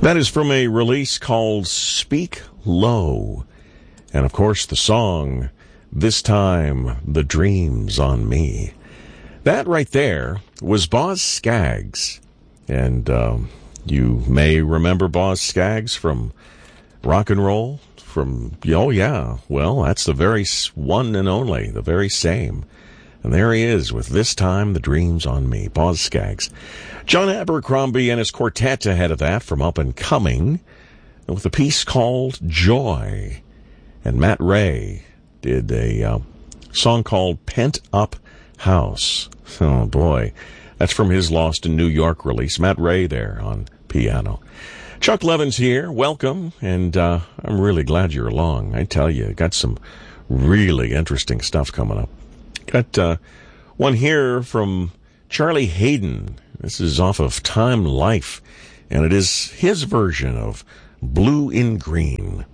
That is from a release called Speak Low. And of course the song, This Time the Dream's on Me. That right there was Boz Scaggs. And you may remember Boz Scaggs from rock and roll. Oh yeah, well, that's the very one and only, the very same. And there he is with This Time the Dream's on Me, Boz Scaggs. John Abercrombie and his quartet ahead of that from Up and Coming with a piece called Joy. And Matt Ray did a song called Pent Up House. Oh boy, that's from his Lost in New York release. Matt Ray there on piano. Chuck Levin's here. Welcome. And I'm really glad you're along. I tell you, got some really interesting stuff coming up. Got one here from Charlie Hayden. This is off of Time Life, and it is his version of Blue in Green.